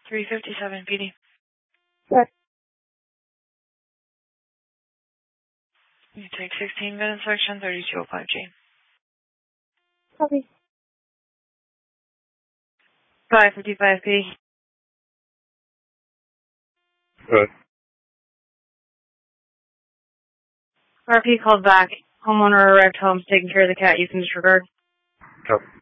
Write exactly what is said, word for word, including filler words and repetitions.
three fifty-seven P D. Good. You take sixteen minutes section, thirty-two oh five G. Copy. five fifty-five P. Good. R P called back. Homeowner arrived home, taking care of the cat. You can disregard. Copy.